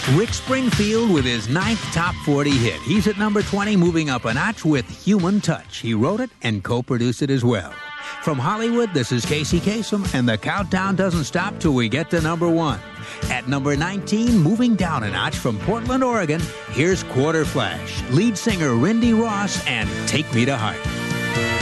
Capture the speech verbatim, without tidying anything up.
Rick Springfield with his ninth top forty hit. He's at number twenty, moving up a notch with Human Touch. He wrote it and co-produced it as well. From Hollywood, this is Casey Kasem, and the countdown doesn't stop till we get to number one. At number nineteen, moving down a notch from Portland, Oregon, here's Quarter Flash, lead singer Rindy Ross, and Take Me to Heart.